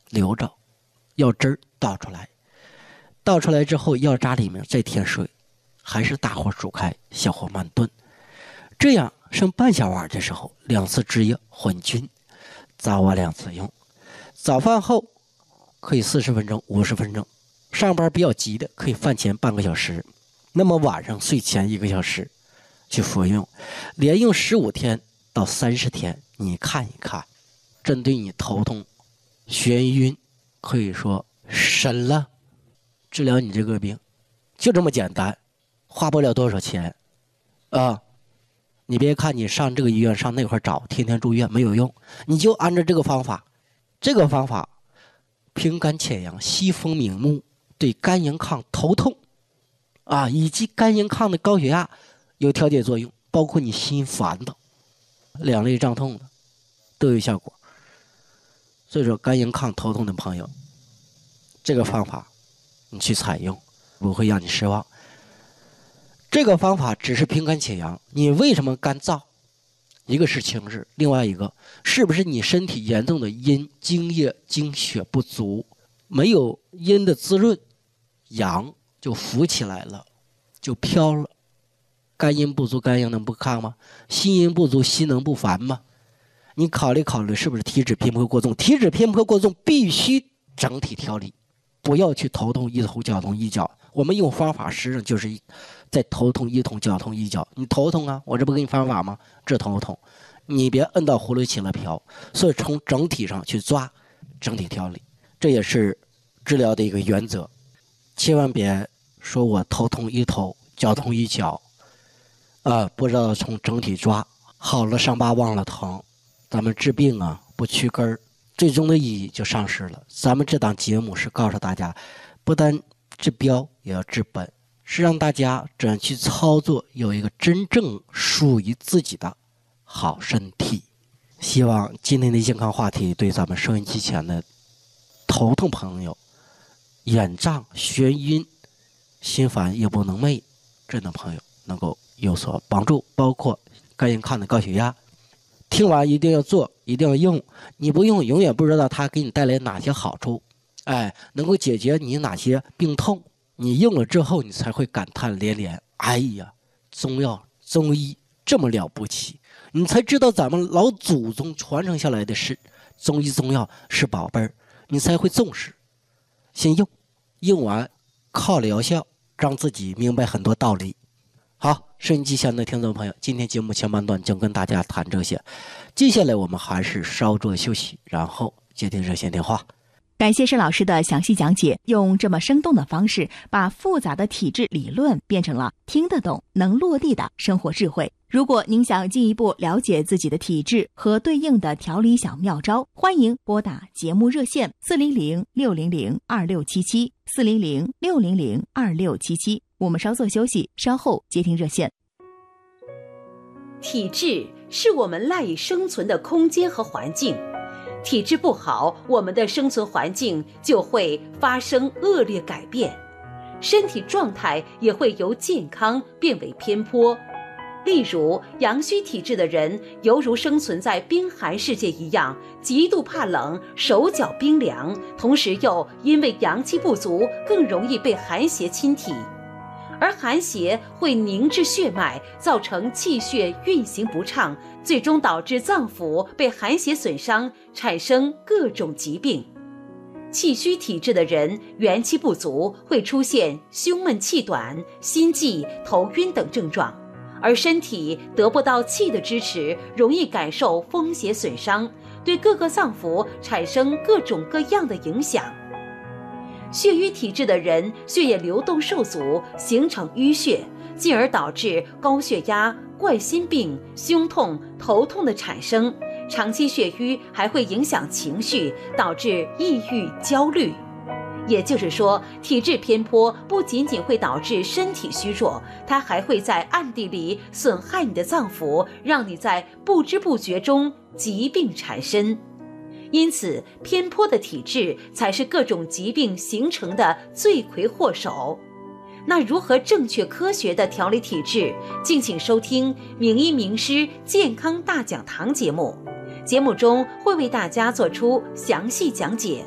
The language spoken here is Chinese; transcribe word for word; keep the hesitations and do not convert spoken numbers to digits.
留着，药汁儿倒出来，倒出来之后药渣里面再添水，还是大火煮开，小火慢炖，这样剩半小碗的时候，两次汁液混均，早晚两次用。早饭后可以四十分钟、五十分钟，上班比较急的可以饭前半个小时，那么晚上睡前一个小时去服用，连用十五天到三十天，你看一看，针对你头痛、眩晕，可以说神了，治疗你这个病，就这么简单，花不了多少钱啊！你别看你上这个医院上那块找，天天住院没有用，你就按照这个方法，这个方法平肝潜阳、息风明目，对肝阳亢、头痛啊以及肝阳亢的高血压有调节作用，包括你心烦的、两肋胀痛的都有效果。所以说肝阳亢、头痛的朋友，这个方法你去采用，不会让你失望。这个方法只是平肝潜阳，你为什么干燥？一个是情志，另外一个是不是你身体严重的阴精液精血不足，没有阴的滋润，阳就浮起来了，就飘了。肝阴不足，肝阳能不亢吗？心阴不足，心能不烦吗？你考虑考虑，是不是体脂偏颇过重？体脂偏颇过重必须整体调理，不要去头痛医头脚痛医脚。我们用方法实际上就是在头痛医头脚痛医脚。你头痛啊，我这不给你方法吗？治头痛，你别摁到葫芦起了瓢。所以从整体上去抓，整体调理，这也是治疗的一个原则。千万别说我头痛医头，脚痛医脚，啊，不知道从整体抓，好了伤疤忘了疼。咱们治病啊，不去根儿，最终的意义就丧失了。咱们这档节目是告诉大家，不但治标也要治本，是让大家怎样去操作，有一个真正属于自己的好身体。希望今天的健康话题对咱们收音机前的头痛朋友、眼胀、眩晕、心烦、夜不能寐这等朋友能够有所帮助，包括肝阳亢的高血压。听完一定要做，一定要用，你不用永远不知道它给你带来哪些好处，哎，能够解决你哪些病痛，你用了之后你才会感叹连连，哎呀，中药中医这么了不起，你才知道咱们老祖宗传承下来的是中医中药是宝贝儿，你才会重视。先用，用完靠疗效，让自己明白很多道理。好，收音机前的听众朋友，今天节目前半段就跟大家谈这些，接下来我们还是稍作休息，然后接听热线电话。 感谢沈老师的详细讲解，用这么生动的方式，把复杂的体质理论变成了听得懂、能落地的生活智慧。如果您想进一步了解自己的体质和对应的调理小妙招，欢迎拨打节目热线四零零六零零二六七七四零零六零零二六七七。我们稍作休息，稍后接听热线。 体质是我们赖以生存的空间和环境。体质不好，我们的生存环境就会发生恶劣改变，身体状态也会由健康变为偏颇。例如，阳虚体质的人犹如生存在冰寒世界一样，极度怕冷，手脚冰凉，同时又因为阳气不足，更容易被寒邪侵体。而寒邪会凝滞血脉，造成气血运行不畅，最终导致脏腑被寒邪损伤，产生各种疾病。气虚体质的人元气不足，会出现胸闷气短、心悸、头晕等症状，而身体得不到气的支持，容易感受风邪损伤，对各个脏腑产生各种各样的影响。血瘀体质的人血液流动受阻，形成淤血，进而导致高血压、冠心病、胸痛、头痛的产生。长期血瘀还会影响情绪，导致抑郁、焦虑。也就是说，体质偏颇不仅仅会导致身体虚弱，它还会在暗地里损害你的脏腑，让你在不知不觉中疾病缠身。因此，偏颇的体质才是各种疾病形成的罪魁祸首。那如何正确科学的调理体质？敬请收听名医名师健康大讲堂节目，节目中会为大家做出详细讲解。